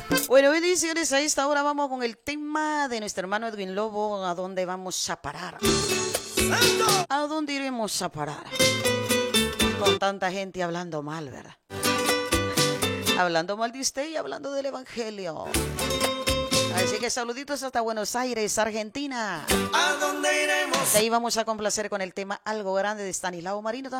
Bueno, bendiciones. A esta hora vamos con el tema de nuestro hermano Edwin Lobo. ¿A dónde vamos a parar? ¿A dónde iremos a parar? Con tanta gente hablando mal, ¿verdad? Hablando mal de usted y hablando del evangelio. Así que saluditos hasta Buenos Aires, Argentina. ¿A dónde iremos? De ahí vamos a complacer con el tema Algo Grande de Stanislao Marino.